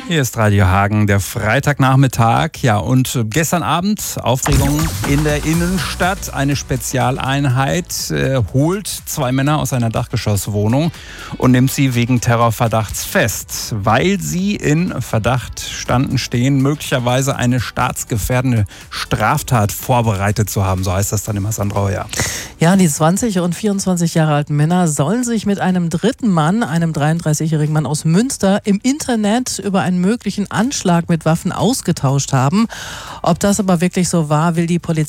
Hier ist Radio Hagen, der Freitagnachmittag. Ja, und gestern Abend Aufregung in der Innenstadt. Eine Spezialeinheit holt 2 Männer aus einer Dachgeschosswohnung und nimmt sie wegen Terrorverdachts fest, weil sie in Verdacht stehen, möglicherweise eine staatsgefährdende Straftat vorbereitet zu haben. So heißt das dann immer, Sandra Heuer. Ja, die 20 und 24 Jahre alten Männer sollen sich mit einem dritten Mann, einem 33-jährigen Mann aus Münster, im Internet über einen möglichen Anschlag mit Waffen ausgetauscht haben. Ob das aber wirklich so war, will die Polizei